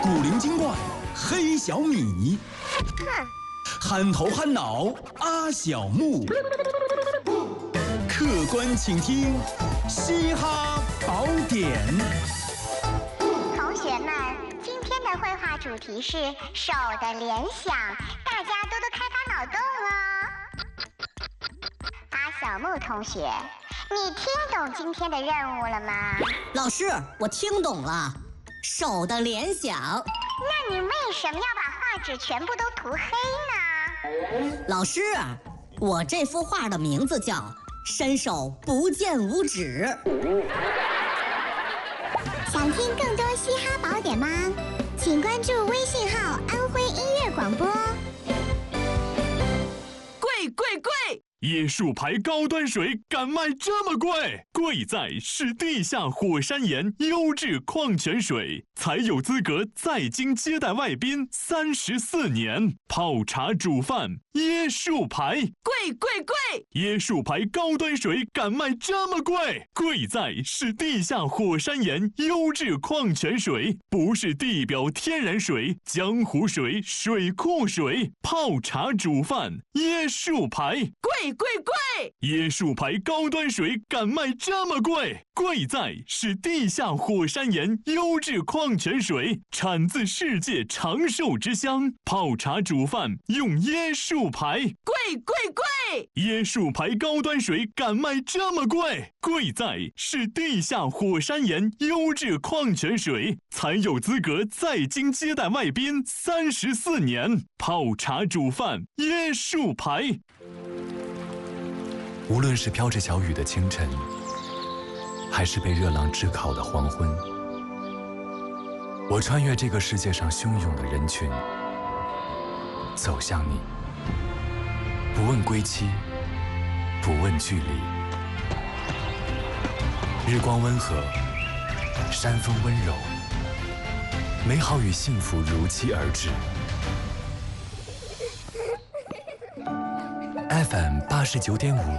古灵精怪黑小米，憨头憨脑阿小木，客官请听嘻哈宝典。 同学们，今天的绘画主题是手的联想，大家多多开发脑洞哦。阿小木同学，你听懂今天的任务了吗？ 老师，我听懂了，手的联想。 那你为什么要把画纸全部都涂黑呢？ 老师，我这幅画的名字叫《伸手不见五指》。 想听更多嘻哈宝典吗？请关注微信号安徽音乐广播。 贵贵贵！椰树牌高端水敢卖这么贵？贵在是地下火山岩优质矿泉水，才有资格在京接待外宾34年。泡茶煮饭，椰树牌，贵贵贵！椰树牌高端水敢卖这么贵？贵在是地下火山岩优质矿泉水，不是地表天然水、江湖水、水库水。泡茶煮饭，椰树牌，贵贵贵！椰树牌高端水敢卖这么贵？贵在是地下火山岩优质矿泉水，产自世界长寿之乡。泡茶煮饭用椰树牌，贵贵贵！椰树牌高端水敢卖这么贵？贵在是地下火山岩优质矿泉水，才有资格在京接待外宾34年。泡茶煮饭，椰树牌。 无论是飘着小雨的清晨，还是被热浪炙烤的黄昏，我穿越这个世界上汹涌的人群，走向你，不问归期，不问距离。日光温和，山风温柔，美好与幸福如期而至。FM 89.5